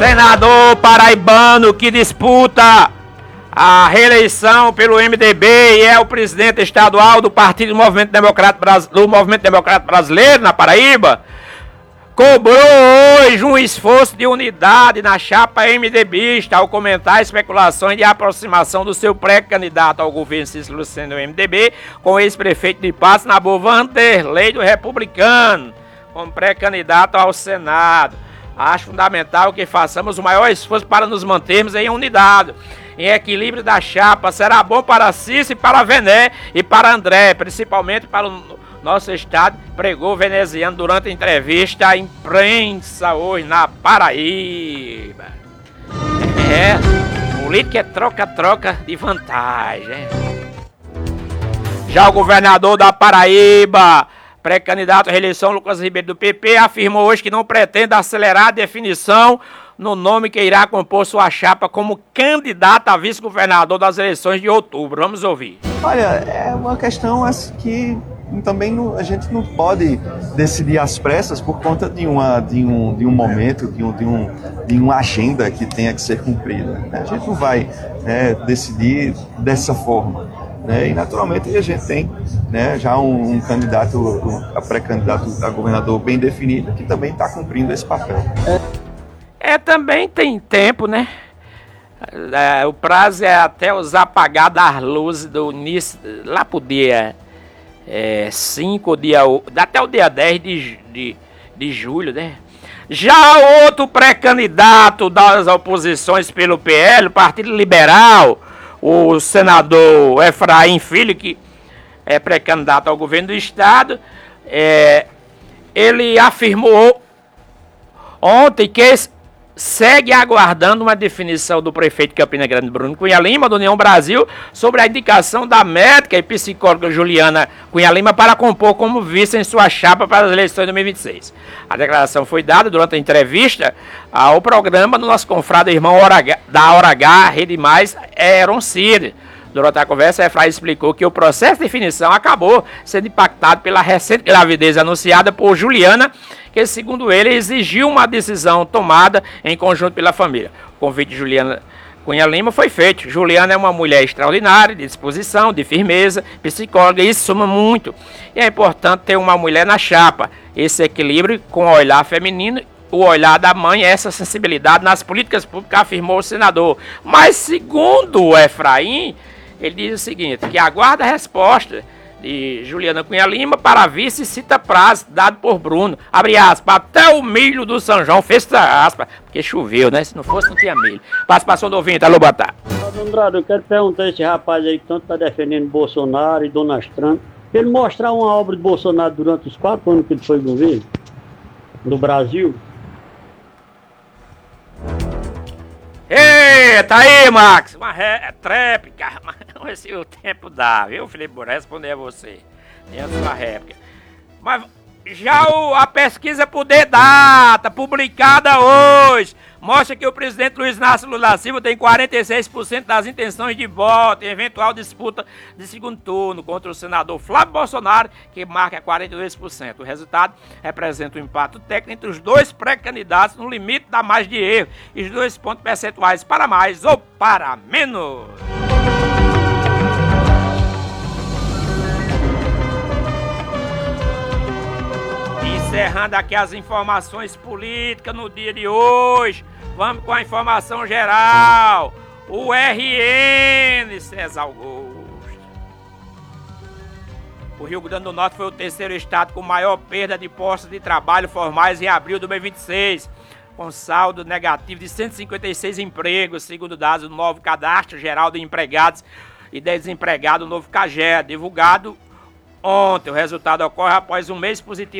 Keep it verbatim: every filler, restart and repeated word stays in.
Senador paraibano que disputa a reeleição pelo M D B e é o presidente estadual do Partido do Movimento Democrático, do Movimento Democrático Brasileiro na Paraíba, cobrou hoje um esforço de unidade na chapa MDBista ao comentar especulações de aproximação do seu pré-candidato ao governo Cícero Lucena do M D B com o ex-prefeito de Patos Nabu Vanderlei do Republicano como pré-candidato ao Senado. Acho fundamental que façamos o maior esforço para nos mantermos em unidade, em equilíbrio da chapa. Será bom para Cícero e para Vené e para André, principalmente para o nosso estado, pregou o veneziano durante a entrevista à imprensa hoje na Paraíba. É, política é troca-troca de vantagem. Já o governador da Paraíba, pré-candidato à reeleição Lucas Ribeiro do P P, afirmou hoje que não pretende acelerar a definição no nome que irá compor sua chapa como candidato a vice-governador das eleições de outubro. Vamos ouvir. Olha, é uma questão que também não, a gente não pode decidir às pressas por conta de, uma, de, um, de um momento, de, um, de, um, de uma agenda que tenha que ser cumprida. A gente não vai é, decidir dessa forma. Né? E naturalmente a gente tem, né, já um, um candidato, um, a pré-candidato a governador bem definido, que também está cumprindo esse papel. É, também tem tempo, né? É, o prazo é até os apagar das luzes do início, lá pro dia cinco, dia, até o dia dez de, de, de julho, né? Já outro pré-candidato das oposições pelo P L, o Partido Liberal, o senador Efraim Filho, que é pré-candidato ao governo do estado, é, ele afirmou ontem que segue aguardando uma definição do prefeito de Campina Grande, Bruno Cunha Lima, do União Brasil, sobre a indicação da médica e psicóloga Juliana Cunha Lima para compor como vice em sua chapa para as eleições de dois mil e vinte e seis. A declaração foi dada durante a entrevista ao programa do nosso confrado irmão da Hora H, Rede Mais, Aaron Cid. Durante a conversa, a Efraim explicou que o processo de definição acabou sendo impactado pela recente gravidez anunciada por Juliana, que, segundo ele, exigiu uma decisão tomada em conjunto pela família. O convite de Juliana Cunha Lima foi feito. Juliana é uma mulher extraordinária, de disposição, de firmeza, psicóloga, e isso soma muito. E é importante ter uma mulher na chapa. Esse equilíbrio com o olhar feminino, o olhar da mãe, essa sensibilidade nas políticas públicas, afirmou o senador. Mas, segundo o Efraim, ele diz o seguinte, que aguarda a resposta de Juliana Cunha Lima para vice e cita prazo dado por Bruno. Abre aspas, até o milho do São João, fecha aspas, porque choveu, né? Se não fosse, não tinha milho. Participação do ouvinte, alô, boa tarde. Andrade, eu quero perguntar a esse rapaz aí que tanto está defendendo Bolsonaro e Donald Trump, ele mostrar uma obra de Bolsonaro durante os quatro anos que ele foi governo no Brasil. Eita aí, Max, uma réplica, mas se o tempo dá, viu, Felipe Moura, responder a você, tem a sua réplica. Mas já o, a pesquisa Poder Data, publicada hoje, mostra que o presidente Luiz Inácio Lula da Silva tem quarenta e seis por cento das intenções de voto em eventual disputa de segundo turno contra o senador Flávio Bolsonaro, que marca quarenta e dois por cento. O resultado representa um impacto técnico entre os dois pré-candidatos no limite da margem de erro e os dois pontos percentuais para mais ou para menos. Encerrando aqui as informações políticas no dia de hoje, vamos com a informação geral. O R N, César Augusto. O Rio Grande do Norte foi o terceiro estado com maior perda de postos de trabalho formais em abril de dois mil e vinte e seis, com saldo negativo de cento e cinquenta e seis empregos, segundo dados do novo Cadastro Geral de Empregados e Desempregados, o novo CAGE, divulgado ontem. O resultado ocorre após um mês positivo